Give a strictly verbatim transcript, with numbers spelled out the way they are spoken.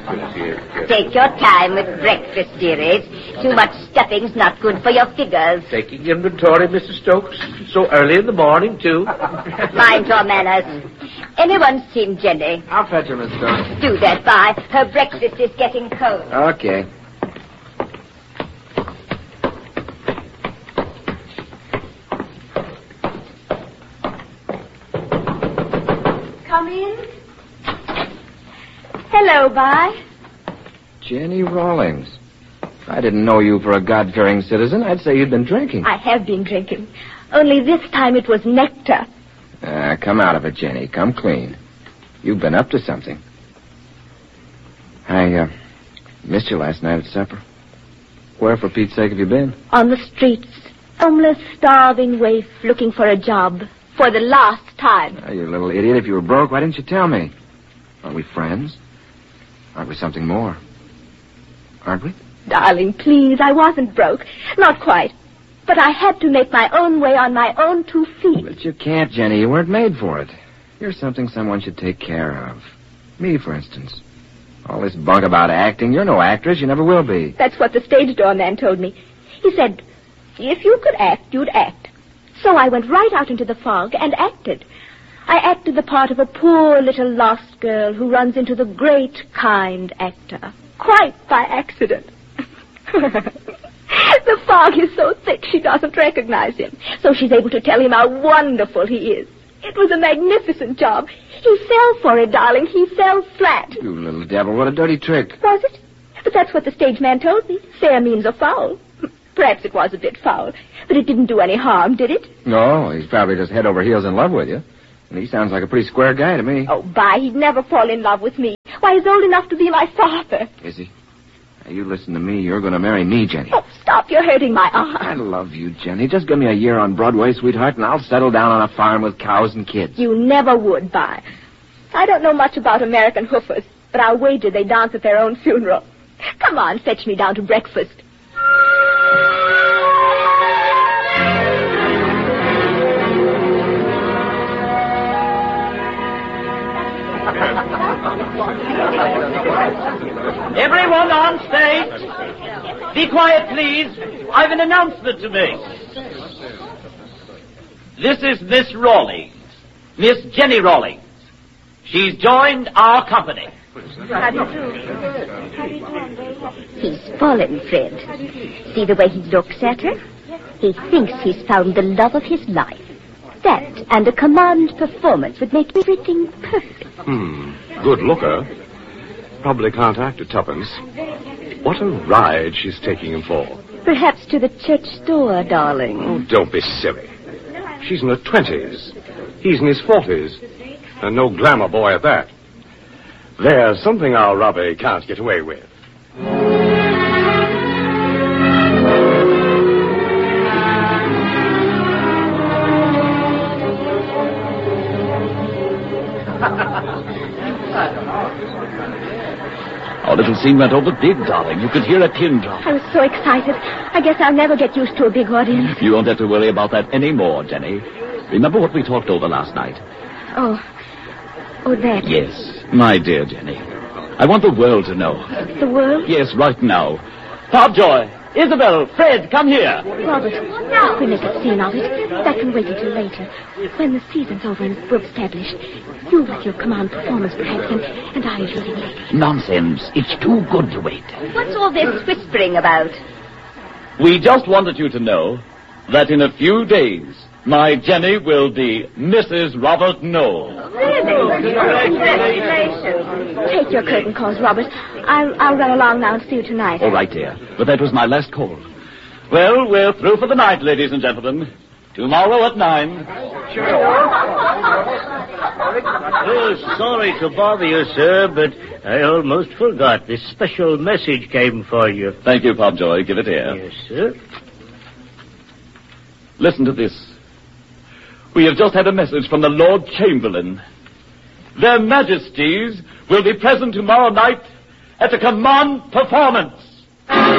Take your time with breakfast, dearies. Too much stuffing's not good for your figures. Taking inventory, Missus Stokes? So early in the morning, too? Mind your manners. Anyone seen Jenny? I'll fetch her, Miss Stokes. Do that, Vi. Her breakfast is getting cold. Okay. Come in. Hello, Vi. Jenny Rawlings. If I didn't know you for a God-fearing citizen, I'd say you'd been drinking. I have been drinking. Only this time it was nectar. Ah, come out of it, Jenny. Come clean. You've been up to something. I, uh, missed you last night at supper. Where, for Pete's sake, have you been? On the streets. Homeless, starving waif looking for a job. For the last time. Oh, you little idiot. If you were broke, why didn't you tell me? Aren't we friends? Aren't we something more? Aren't we? Darling, please, I wasn't broke. Not quite. But I had to make my own way on my own two feet. But you can't, Jenny. You weren't made for it. You're something someone should take care of. Me, for instance. All this bunk about acting. You're no actress. You never will be. That's what the stage door man told me. He said, if you could act, you'd act. So I went right out into the fog and acted. I acted the part of a poor little lost girl who runs into the great, kind actor. Quite by accident. The fog is so thick she doesn't recognize him. So she's able to tell him how wonderful he is. It was a magnificent job. He fell for it, darling. He fell flat. You little devil. What a dirty trick. Was it? But that's what the stage man told me. Fair means a foul. Perhaps it was a bit foul. But it didn't do any harm, did it? No, he's probably just head over heels in love with you. And he sounds like a pretty square guy to me. Oh, bye. He'd never fall in love with me. Why, he's old enough to be my father. Is he? Now, you listen to me. You're going to marry me, Jenny. Oh, stop. You're hurting my arm. I love you, Jenny. Just give me a year on Broadway, sweetheart, and I'll settle down on a farm with cows and kids. You never would, bye. I don't know much about American hoofers, but I'll wager they dance at their own funeral. Come on, fetch me down to breakfast. Everyone on stage, be quiet, please. I've an announcement to make. This is Miss Rawlings, Miss Jenny Rawlings. She's joined our company. How do you do? He's fallen, Fred. See the way he looks at her? He thinks he's found the love of his life. That and a command performance would make everything perfect. Hmm. Good looker. Probably can't act at tuppence. What a ride she's taking him for. Perhaps to the church store, darling. Oh, don't be silly. She's in her twenties. He's in his forties. And no glamour boy at that. There's something our Robbie can't get away with. Our little scene went over big, darling. You could hear a pin drop. I was so excited. I guess I'll never get used to a big audience. You won't have to worry about that anymore, Jenny. Remember what we talked over last night? Oh. Oh, that. Yes, my dear Jenny. I want the world to know. The world? Yes, right now. Popjoy, Isabel, Fred, come here. Robert, if we make a scene of it, that can wait until later. When the season's over and we're established, you with your command performance, perhaps, and, and I as leading lady. Nonsense. It's too good to wait. What's all this whispering about? We just wanted you to know that in a few days, my Jenny will be Missus Robert Knoll. Really? Congratulations. Take your curtain calls, Robert. I'll, I'll run along now and see you tonight. All right, dear. But that was my last call. Well, we're through for the night, ladies and gentlemen. Tomorrow at nine. Oh, sorry to bother you, sir, but I almost forgot. This special message came for you. Thank you, Popjoy. Give it here. Yes, sir. Listen to this. We have just had a message from the Lord Chamberlain. Their Majesties will be present tomorrow night at a command performance.